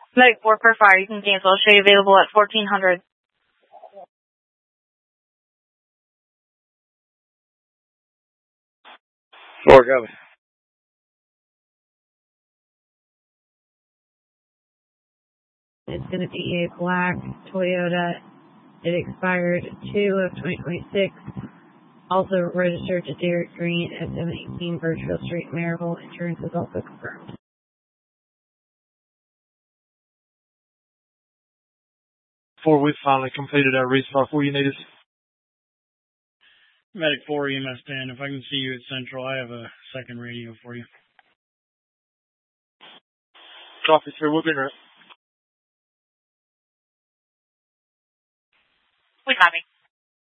Medic 4 per fire, you can cancel. Show you available at 1400. Four, copy. It's going to be a black Toyota. It expired 2 of 2026. Also registered to Derek Green at 718 Birchfield Street, Maryville. Insurance is also confirmed. 4, we've finally completed our restart. Where you need us? Medic 4, EMS 10. If I can see you at Central, I have a second radio for you. Copy, sir. We'll be in. We copy.